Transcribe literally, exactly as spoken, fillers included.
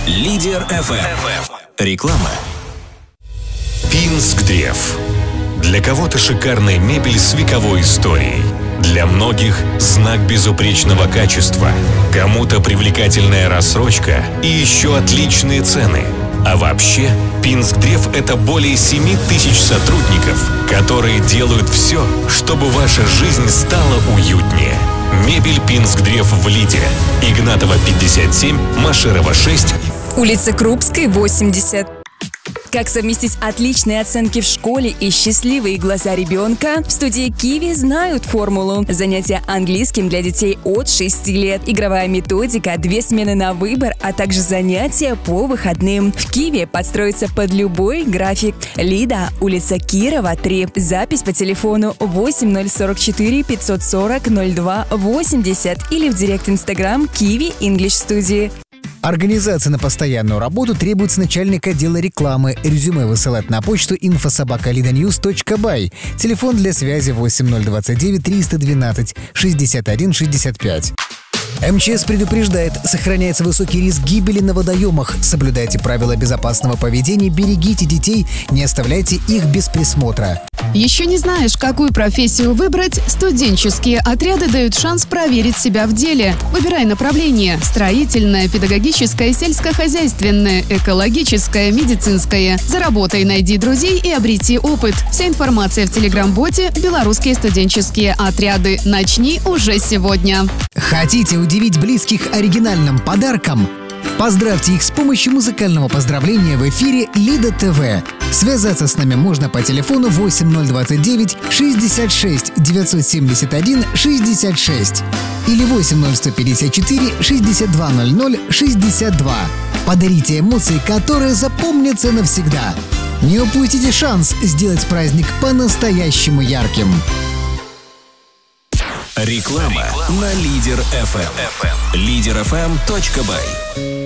Лидер эф эм. Реклама. Пинск-Древ. Для кого-то шикарная мебель с вековой историей. Для многих знак безупречного качества. Кому-то привлекательная рассрочка и еще отличные цены. А вообще, Пинск-Древ — это более семи тысяч сотрудников, которые делают все, чтобы ваша жизнь стала уютнее. Мебель Пинск-Древ в Лиде. Игнатова, пятьдесят семь, Машерова, шесть. Улица Крупской, восемьдесят. Как совместить отличные оценки в школе и счастливые глаза ребенка? В студии Киви знают формулу. Занятия английским для детей от шести лет. Игровая методика, две смены на выбор, а также занятия по выходным. В Киви подстроиться под любой график. Лида, улица Кирова, три. Запись по телефону восемь ноль сорок четыре пятьсот сорок ноль два восемьдесят или в директ Инстаграм Киви English Studio. Организация на постоянную работу требуется начальника отдела рекламы. Резюме высылать на почту инфо собака лиданьюз точка бай. Телефон для связи восемь ноль двадцать девять триста двенадцать шестьдесят один шестьдесят пять. эм че эс предупреждает, сохраняется высокий риск гибели на водоемах. Соблюдайте правила безопасного поведения, берегите детей, не оставляйте их без присмотра. Еще не знаешь, какую профессию выбрать? Студенческие отряды дают шанс проверить себя в деле. Выбирай направление – строительное, педагогическое, сельскохозяйственное, экологическое, медицинское. Заработай, найди друзей и обрети опыт. Вся информация в телеграм-боте «Белорусские студенческие отряды». Начни уже сегодня. Хотите удивить близких оригинальным подарком? Поздравьте их с помощью музыкального поздравления в эфире Лида ТВ. Связаться с нами можно по телефону восемь ноль двадцать девять шестьдесят шесть девятьсот семьдесят один шестьдесят шесть или восемь ноль сто пятьдесят четыре шестьдесят два ноль ноль шестьдесят два. Подарите эмоции, которые запомнятся навсегда. Не упустите шанс сделать праздник по-настоящему ярким. Реклама на Лидер эф эм. лидер эф эм точка бай.